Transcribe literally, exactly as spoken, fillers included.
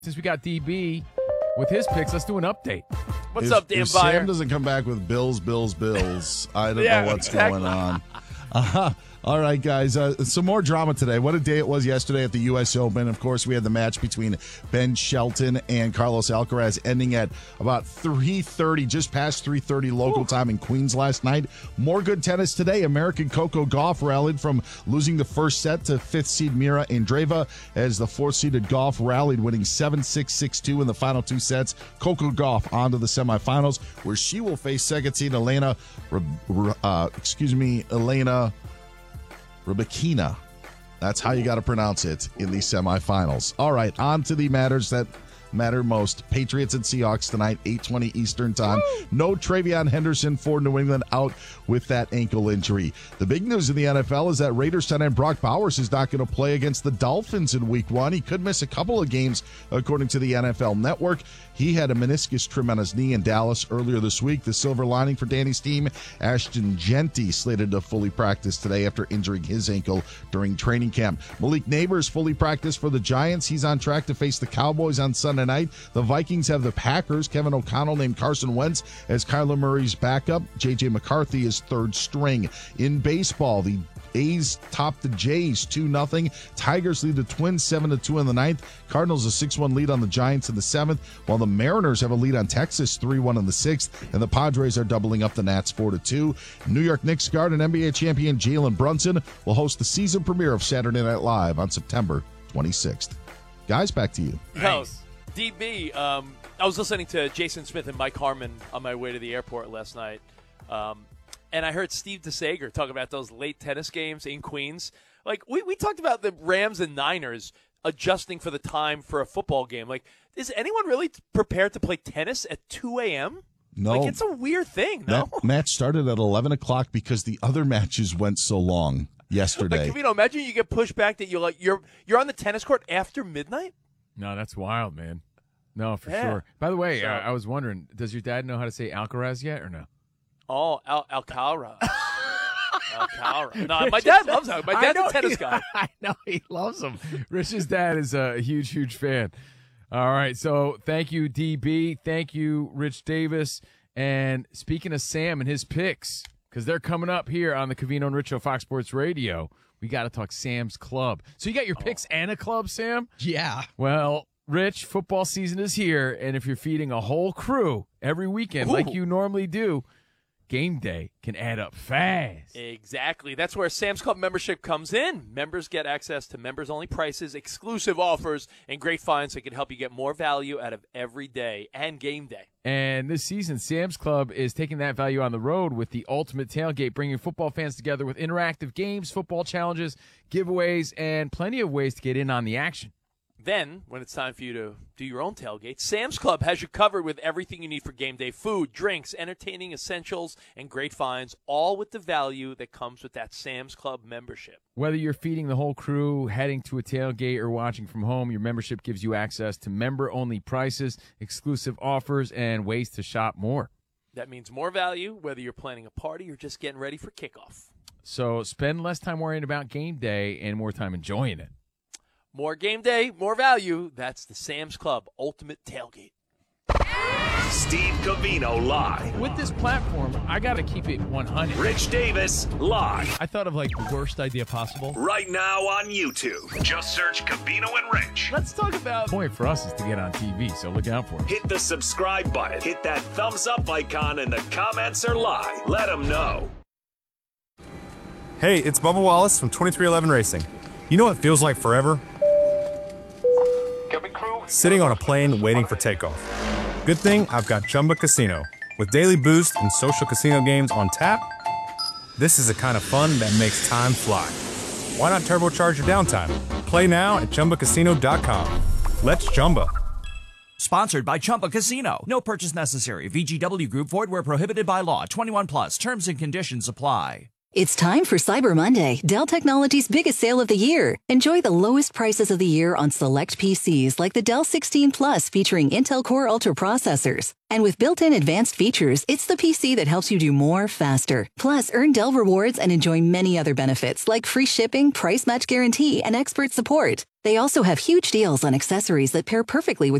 Since we got D B with his picks, let's do an update. What's if, up, Dan if Byer? Sam doesn't come back with Bills, Bills, Bills, I don't Yeah, know what's exactly. going on. Uh, all right, guys, uh, some more drama today. What a day it was yesterday at the U S Open. Of course, we had the match between Ben Shelton and Carlos Alcaraz ending at about three thirty, just past three thirty local Ooh. time in Queens last night. More good tennis today. American Coco Gauff rallied from losing the first set to fifth seed Mira Andreeva as the fourth-seeded Gauff rallied, winning seven six, six two in the final two sets. Coco Gauff on to the semifinals, where she will face second seed Elena, uh, excuse me, Elena Rybakina. That's how you got to pronounce it in the semifinals. All right, on to the matters that matter most. Patriots and Seahawks tonight, eight twenty Eastern time. Woo! No Travion Henderson for New England, out with that ankle injury. The big news in the N F L is that Raiders tight end Brock Bowers is not going to play against the Dolphins in week one. He could miss a couple of games, according to the N F L Network. He had a meniscus trim on his knee in Dallas earlier this week. The silver lining for Danny's team, Ashton Genty slated to fully practice today after injuring his ankle during training camp. Malik Neighbors fully practiced for the Giants. He's on track to face the Cowboys on Sunday night. The Vikings have the Packers. Kevin O'Connell named Carson Wentz as Kyler Murray's backup. J J McCarthy is third string. In baseball, the A's top the Jays two nothing. Tigers lead the Twins seven to two in the ninth. Cardinals a six one lead on the Giants in the seventh, while the Mariners have a lead on Texas three one in the sixth, and the Padres are doubling up the Nats four to two. New York Knicks guard and N B A champion Jalen Brunson will host the season premiere of Saturday Night Live on September twenty-sixth. Guys, back to you. Nice. D B, um, I was listening to Jason Smith and Mike Harmon on my way to the airport last night. Um, And I heard Steve DeSager talk about those late tennis games in Queens. Like, we, we talked about the Rams and Niners adjusting for the time for a football game. Like, is anyone really prepared to play tennis at two a.m.? No. Like, it's a weird thing, no? That match started at eleven o'clock because the other matches went so long yesterday. Like, you know, imagine you get pushed back that you're like, you're, you're on the tennis court after midnight? No, that's wild, man. No, for Yeah. sure. By the way, So- uh, I was wondering, does your dad know how to say Alcaraz yet or no? Oh, Al- Alcaraz. Alcaraz. No, my dad loves him. My dad's I know a tennis he- guy. I know he loves him. Rich's dad is a huge, huge fan. All right, so thank you, D B. Thank you, Rich Davis. And speaking of Sam and his picks, because they're coming up here on the Covino and Rich Show, Fox Sports Radio, we got to talk Sam's Club. So you got your picks and a club, Sam? Yeah. Well, Rich, football season is here, and if you're feeding a whole crew every weekend Ooh. like you normally do, game day can add up fast. Exactly. That's where Sam's Club membership comes in. Members get access to members-only prices, exclusive offers, and great finds that can help you get more value out of every day and game day. And this season, Sam's Club is taking that value on the road with the Ultimate Tailgate, bringing football fans together with interactive games, football challenges, giveaways, and plenty of ways to get in on the action. Then, when it's time for you to do your own tailgate, Sam's Club has you covered with everything you need for game day: food, drinks, entertaining essentials, and great finds, all with the value that comes with that Sam's Club membership. Whether you're feeding the whole crew, heading to a tailgate, or watching from home, your membership gives you access to member-only prices, exclusive offers, and ways to shop more. That means more value, whether you're planning a party or just getting ready for kickoff. So spend less time worrying about game day and more time enjoying it. More game day, more value. That's the Sam's Club Ultimate Tailgate. Steve Covino live. With this platform, I got to keep it one hundred. Rich Davis live. I thought of like the worst idea possible. Right now on YouTube. Just search Covino and Rich. Let's talk about the point for us is to get on T V, so look out for it. Hit the subscribe button. Hit that thumbs up icon in the comments or live. Let them know. Hey, it's Bubba Wallace from twenty-three eleven Racing. You know what feels like forever? Sitting on a plane waiting for takeoff. Good thing I've got Chumba Casino. With daily boost and social casino games on tap, this is the kind of fun that makes time fly. Why not turbocharge your downtime? Play now at Chumba Casino dot com. Let's Chumba. Sponsored by Chumba Casino. No purchase necessary. V G W Group. Void where prohibited by law. twenty-one plus. Terms and conditions apply. It's time for Cyber Monday, Dell Technologies' biggest sale of the year. Enjoy the lowest prices of the year on select P Cs like the Dell sixteen Plus featuring Intel Core Ultra processors. And with built-in advanced features, it's the P C that helps you do more faster. Plus, earn Dell rewards and enjoy many other benefits like free shipping, price match guarantee, and expert support. They also have huge deals on accessories that pair perfectly with